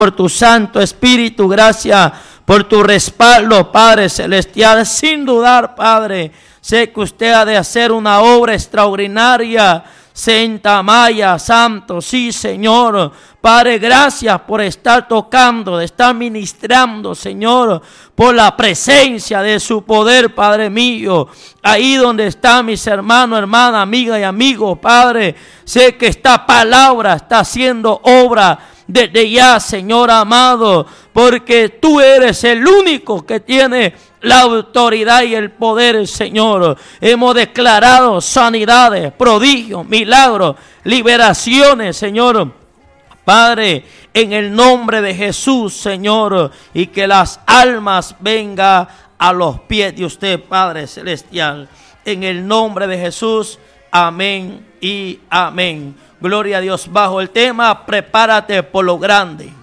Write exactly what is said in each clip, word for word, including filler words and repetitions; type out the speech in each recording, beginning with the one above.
por tu Santo Espíritu, gracias por tu respaldo, Padre Celestial. Sin dudar, Padre, sé que usted ha de hacer una obra extraordinaria. Santa Maya, Santo, sí, Señor. Padre, gracias por estar tocando, de estar ministrando, Señor, por la presencia de su poder, Padre mío. Ahí donde están mis hermanos, hermanas, amigas y amigos, Padre, sé que esta palabra está haciendo obra desde ya, Señor amado, porque tú eres el único que tiene la autoridad y el poder, Señor. Hemos declarado sanidades, prodigios, milagros, liberaciones, Señor. Padre, en el nombre de Jesús, Señor, y que las almas vengan a los pies de usted, Padre Celestial. En el nombre de Jesús, amén y amén. Gloria a Dios. Bajo el tema, prepárate por lo grande.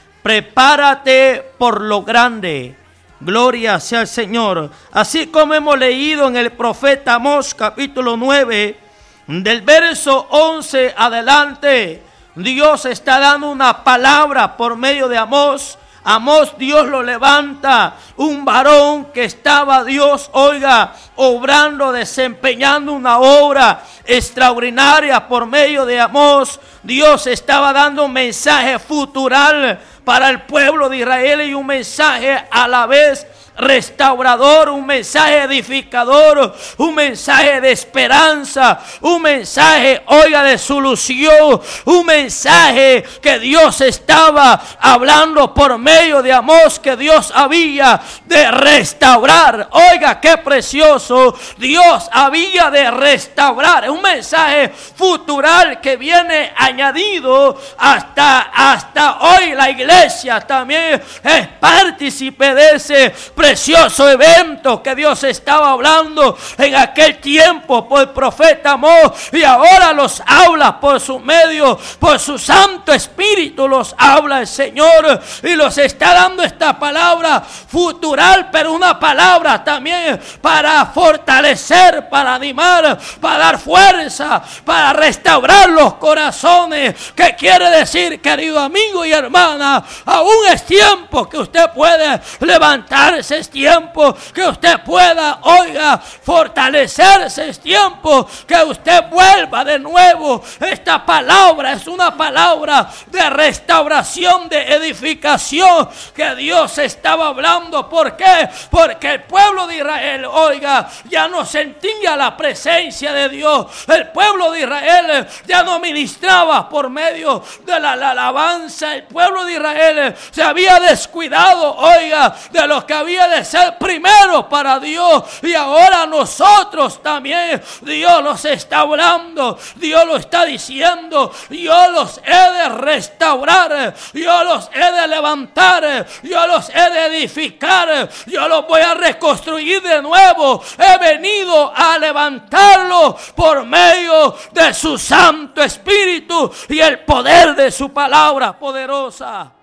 Prepárate por lo grande. Gloria sea el Señor. Así como hemos leído en el profeta Amós, capítulo nueve, del verso once adelante, Dios está dando una palabra por medio de Amós. Amós, Dios lo levanta, un varón que estaba, Dios, oiga, obrando, desempeñando una obra extraordinaria por medio de Amós. Dios estaba dando un mensaje futural para el pueblo de Israel y un mensaje a la vez restaurador, un mensaje edificador, un mensaje de esperanza, un mensaje, oiga, de solución, un mensaje que Dios estaba hablando por medio de Amós, que Dios había de restaurar. Oiga, qué precioso, Dios había de restaurar. Es un mensaje futural que viene añadido hasta, hasta hoy. La iglesia también es partícipe de ese precioso evento que Dios estaba hablando en aquel tiempo por el profeta Amós, y ahora los habla por su medio, por su Santo Espíritu los habla el Señor, y los está dando esta palabra futural, pero una palabra también para fortalecer, para animar, para dar fuerza, para restaurar los corazones. ¿Qué quiere decir, querido amigo y hermana? Aún es tiempo que usted puede levantarse, es tiempo que usted pueda, oiga, fortalecerse, es tiempo que usted vuelva de nuevo. Esta palabra es una palabra de restauración, de edificación que Dios estaba hablando. ¿Por qué? Porque el pueblo de Israel, oiga, ya no sentía la presencia de Dios. El pueblo de Israel ya no ministraba por medio de la, la alabanza. El pueblo de Israel se había descuidado, oiga, de lo que había de ser primero para Dios, y ahora nosotros también, Dios los está hablando, Dios lo está diciendo: yo los he de restaurar, yo los he de levantar, yo los he de edificar, yo los voy a reconstruir de nuevo. He venido a levantarlo por medio de su Santo Espíritu y el poder de su palabra poderosa.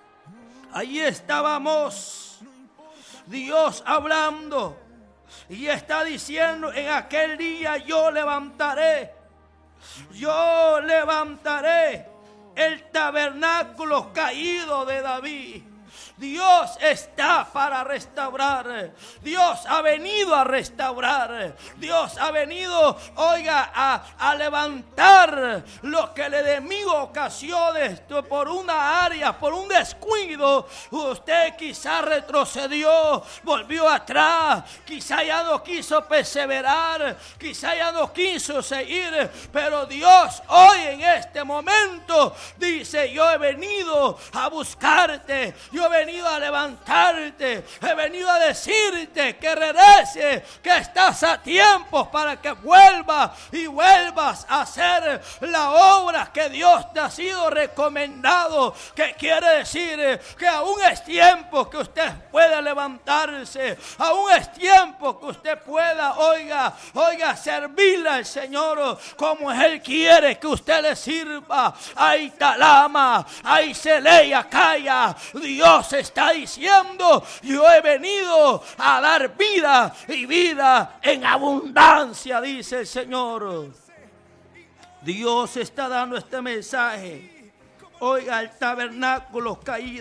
Ahí estábamos, Dios hablando, y está diciendo: en aquel día yo levantaré, yo levantaré el tabernáculo caído de David. Dios está para restaurar. Dios ha venido a restaurar. Dios ha venido, oiga, a, a levantar lo que el enemigo ocasiones por una área, por un descuido. Usted quizá retrocedió, volvió atrás, quizá ya no quiso perseverar, quizá ya no quiso seguir, pero Dios hoy en este momento dice: yo he venido a buscarte, yo he venido a levantarte, he venido a decirte que regreses, que estás a tiempo para que vuelvas y vuelvas a hacer la obra que Dios te ha sido recomendado. Que quiere decir que aún es tiempo que usted pueda levantarse, aún es tiempo que usted pueda, oiga, oiga, servirle al Señor como Él quiere que usted le sirva. Ay, talama, ay, se leia, calla. Dios está diciendo: yo he venido a dar vida y vida en abundancia, dice el Señor. Dios está dando este mensaje. oiga, el tabernáculo caído.